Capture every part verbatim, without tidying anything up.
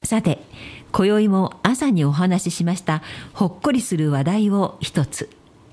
さて、今宵も朝にお話ししましたほっこりする話題を一つ。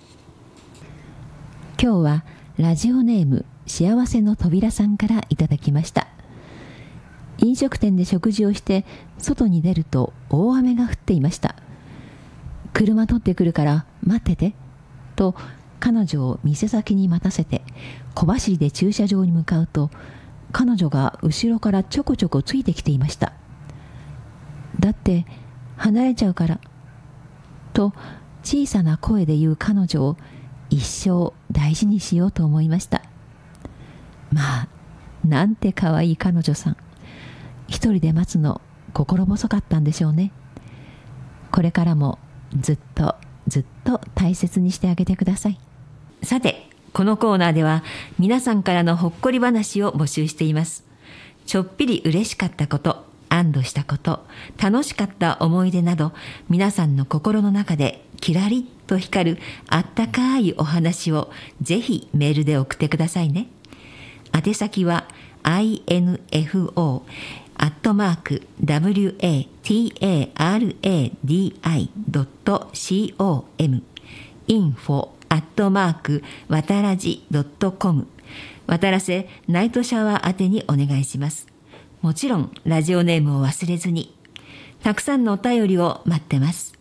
今日はラジオネーム幸せの扉さんからいただきました。飲食店で食事をして外に出ると大雨が降っていました。車取ってくるから待っててと彼女を店先に待たせて小走りで駐車場に向かうと、彼女が後ろからちょこちょこついてきていました。だって離れちゃうからと小さな声で言う彼女を一生大事にしようと思いました。まあなんて可愛い彼女さん。一人で待つの心細かったんでしょうね。これからもずっとずっと大切にしてあげてください。さて、このコーナーでは皆さんからのほっこり話を募集しています。ちょっぴり嬉しかったこと、安堵したこと、楽しかった思い出など、皆さんの心の中でキラリッと光るあったかいお話をぜひメールで送ってくださいね。宛先は アイエヌエフオー アットマーク ダブリューエーティーエーアールエーディーアイ ドット コム インフォ アットマーク わたらじ ドットコム 渡らせナイトシャワー宛てにお願いします。もちろんラジオネームを忘れずに。たくさんのお便りを待ってます。